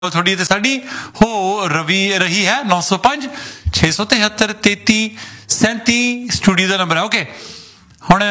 थोड़ी ते साडी हो रवि रही है 905 673 33 37 स्टूडियो का नंबर है। ओके हुण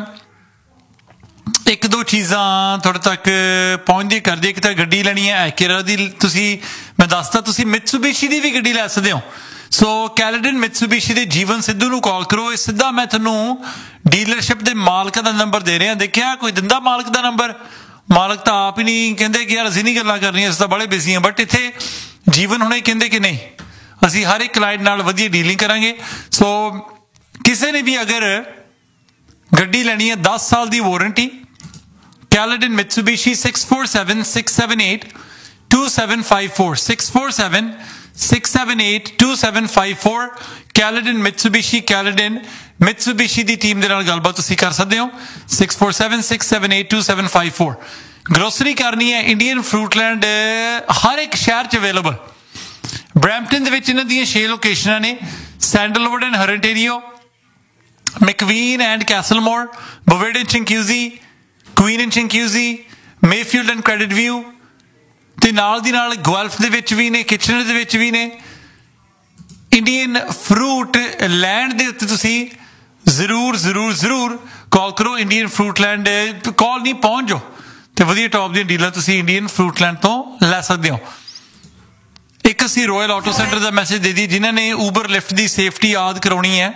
एक दो चीज़ां थोड़े तक पहुँचदी कर दी। एक तो गड्डी लैनी है एक्यूरा दी, तुसी मैं दसदा तुसी मित्सुबिशी दी भी गड्डी लै सकदे हो। सो कैलेडन मित्सुबिशी दे जीवन सिद्धू नूं कॉल करो। इस सीधा मैं तुहानूं डीलरशिप दे मालक दा नंबर दे रहा। देखिया कोई दिंदा मालक दा नंबर? मालक तो आप ही नहीं कहते कि यार असीं नहीं गल्लां करनियां, असीं तां बड़े बिजी हैं। बट इत्थे जीवन हुणे कहते कि नहीं, असीं हर एक क्लाइंट नाल वधिया डीलिंग करांगे। सो किसी ने भी अगर गड्डी लैनी है 10 साल की warranty, Caledon Mitsubishi 647-678-2754 647-678-2754 Caledon Mitsubishi. Caledon Mitsubishi की टीम के नाल गलबात तुसीं कर सकते हो 647-678-2754। ग्रोसरी करनी है इंडियन फ्रूटलैंड हर एक शहर च अवेलेबल। ब्रैम्पटन दे विच इन्हां दीयां 6 लोकेशनां ने, sandalwood and हरनटेरियो, मैकवीन and कैसलमोर, बोवेड and चिंक्यूजी, queen and चिंक्यूजी, Mayfield and credit view ते नाल दी नाल गुएल्फ दे विच भी ने, किचनर दे विच भी ने। इंडियन फ्रूट लैंड दे उत्ते तुसीं जरूर जरूर जरूर कॉल करो। इंडियन फ्रूट लैंड कॉल नहीं पहुंच जाओ तो वधिया टॉप दी डीलर तुसीं इंडियन फ्रूट लैंड तो लै सकदे हो। एक असीं रॉयल ऑटो सेंटर का मैसेज दे दी जिन्हां ने ऊबर लिफ्ट की सेफ्टी याद करवानी है।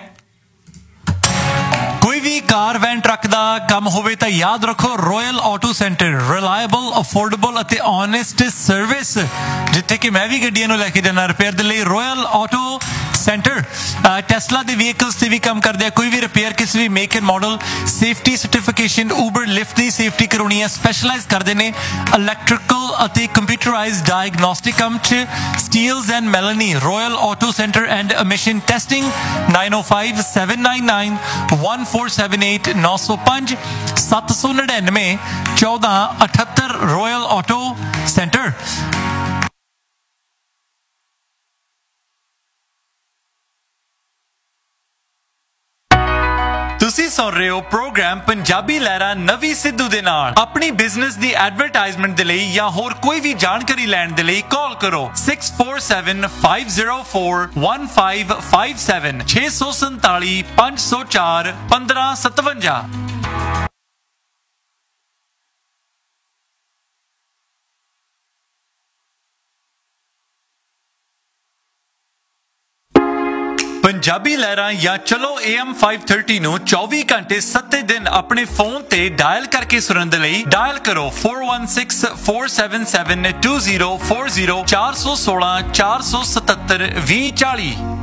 कोई भी कार वैन ट्रक का काम होवे तो याद रखो royal auto centre reliable affordable और ऑनेस्ट सर्विस, जिथे कि मैं भी गड्डियां नूं लैके जाना रिपेयर दे लई। रॉयल ऑटो सेंटर टेस्ला के व्हीकल्स से भी काम करते हैं। कोई भी रिपेयर किसी भी make and model, safety certification, Uber lift की सेफ्टी करवानी है, स्पैशलाइज करते हैं इलैक्ट्रिकल और कंप्यूटराइज्ड डायग्नोस्टिक काम च steels and Melanie. Royal auto centre and emission testing 905-799-1478 905 799 1478 royal auto centre. ਤੁਸੀਂ ਸੁਣ ਰਹੇ ਹੋ ਪ੍ਰੋਗਰਾਮ ਪੰਜਾਬੀ ਲਹਿਰਾਂ ਨਵੀਂ ਸਿੱਧੂ ਦੇ ਨਾਲ। ਆਪਣੀ ਬਿਜ਼ਨਸ ਦੀ ਐਡਵਰਟਾਈਜ਼ਮੈਂਟ ਦੇ ਲਈ ਜਾਂ ਹੋਰ ਕੋਈ ਵੀ ਜਾਣਕਾਰੀ ਲੈਣ ਦੇ ਲਈ ਕਾਲ ਕਰੋ 6475041557 647 504 1557। पंजाबी लहरां या चलो AM 530 ਨੂੰ 24 ਘੰਟੇ 7 ਦਿਨ ਆਪਣੇ ਫੋਨ ਤੇ ਡਾਇਲ ਕਰਕੇ ਸੁਣਨ ਦੇ ਲਈ ਡਾਇਲ ਕਰੋ 4164772040 416 477 2040।